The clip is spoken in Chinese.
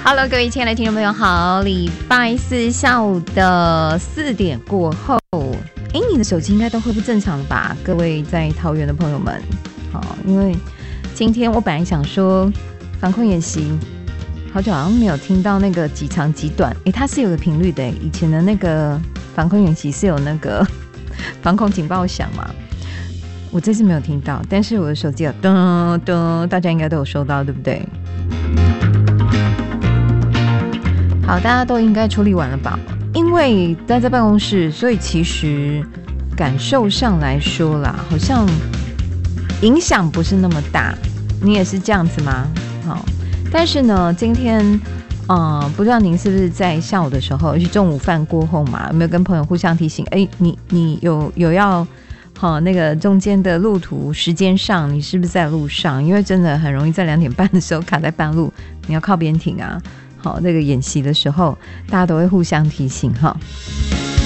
Hello， 各位亲爱的听众朋友，好，礼拜四下午的4点过后，你的手机应该都恢复正常了吧？各位在桃园的朋友们，因为今天我本来想说防空演习，好久好像没有听到那个几长几短，它是有个频率的，以前的那个防空演习是有那个防空警报响嘛，我这次没有听到，但是我的手机有噔噔，大家应该都有收到，对不对？好，大家都应该处理完了吧？因为待在办公室，所以其实感受上来说啦，好像影响不是那么大。你也是这样子吗？好，但是呢，今天不知道您是不是在下午的时候，是中午饭过后嘛，有没有跟朋友互相提醒？你有要那个中间的路途时间上，你是不是在路上？因为真的很容易在2点半的时候卡在半路，你要靠边停啊。好，那个演习的时候，大家都会互相提醒哈。